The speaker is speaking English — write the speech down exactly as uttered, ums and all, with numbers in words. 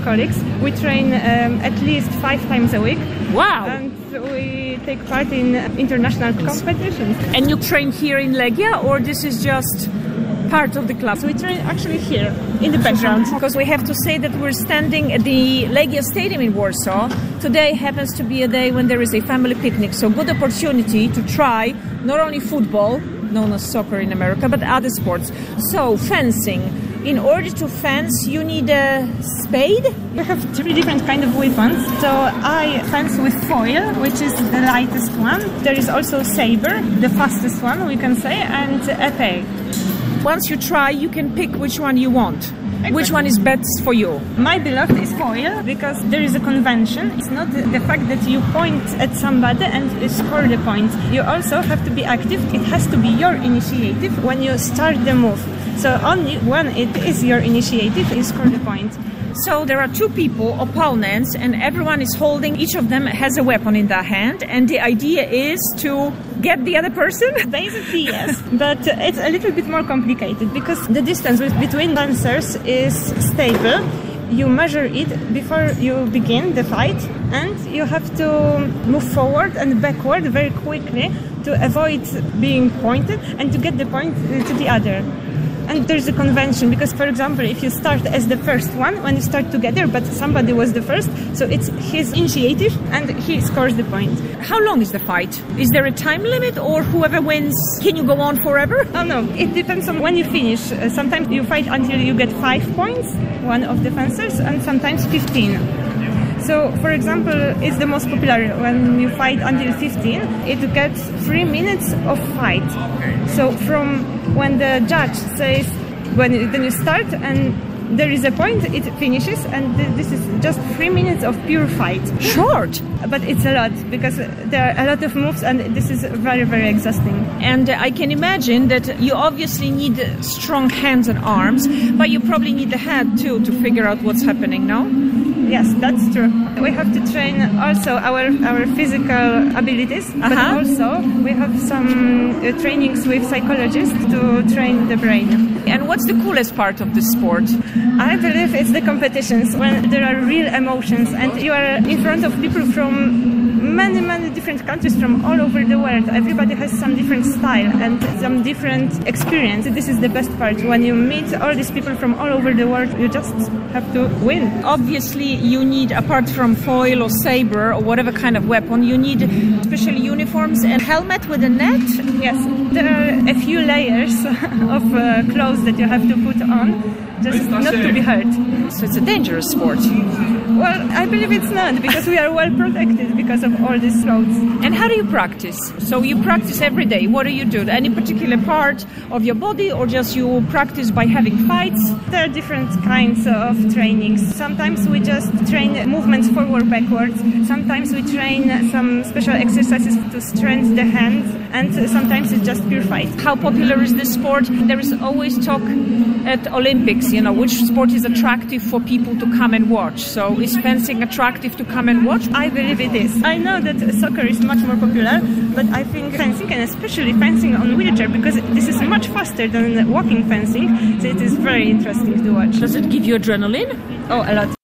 colleagues. We train um, at least five times a week. Wow! And we take part in international competitions. And you train here in Legia, or this is just part of the club? So we train actually here in the background. Because we have to say that we're standing at the Legia Stadium in Warsaw. Today happens to be a day when there is a family picnic, so good opportunity to try not only football, known as soccer in America, but other sports. So fencing. In order to fence, you need a spade? We have three different kind of weapons. So I fence with foil, which is the lightest one. There is also saber, the fastest one, we can say, and épée. Once you try, you can pick which one you want. Exactly. Which one is best for you? My beloved is foil because there is a convention. It's not the fact that you point at somebody and score the point. You also have to be active. It has to be your initiative when you start the move. So only when it is your initiative, you score the point. So there are two people, opponents, and everyone is holding, each of them has a weapon in their hand, and the idea is to get the other person? Basically, yes. But it's a little bit more complicated because the distance between dancers is stable. You measure it before you begin the fight, and you have to move forward and backward very quickly to avoid being pointed and to get the point to the other. And there's a convention because, for example, if you start as the first one, when you start together, but somebody was the first, so it's his initiative and he scores the point. How long is the fight? Is there a time limit, or whoever wins, can you go on forever? Oh no, it depends on when you finish. Uh, sometimes you fight until you get five points, one of the fencers, and sometimes fifteen. So, for example, it's the most popular when you fight until fifteen. It gets three minutes of fight. So from when the judge says, when then you start and there is a point, it finishes, and th this is just three minutes of pure fight. Short! But it's a lot, because there are a lot of moves, and this is very, very exhausting. And uh, I can imagine that you obviously need strong hands and arms, but you probably need the head too to figure out what's happening, no? Yes, that's true. We have to train also our, our physical abilities, but Uh-huh. also we have some uh, trainings with psychologists to train the brain. And what's the coolest part of this sport? I believe it's the competitions, when there are real emotions and you are in front of people from many, many different countries from all over the world. Everybody has some different style and some different experience. This is the best part. When you meet all these people from all over the world, you just have to win. Obviously, you need, apart from foil or saber or whatever kind of weapon, you need special uniforms and helmet with a net? Yes, there are a few layers of uh, clothes that you have to put on, just not to be hurt. So it's a dangerous sport. Well, I believe it's not, because we are well protected because of all these clothes. And how do you practice? So you practice every day. What do you do? Any particular part of your body, or just you practice by having fights? There are different kinds of trainings. Sometimes we just train movements forward, backwards. Sometimes we train some special exercises to strengthen the hands, and sometimes it's just pure fight. How popular is this sport? There is always talk at Olympics, you know, which sport is attractive for people to come and watch. So is fencing attractive to come and watch? I believe it is. I know that soccer is much more popular, but I think fencing, and especially fencing on wheelchair, because this is much faster than walking fencing, so it is very interesting to watch. Does it give you adrenaline? Oh, a lot.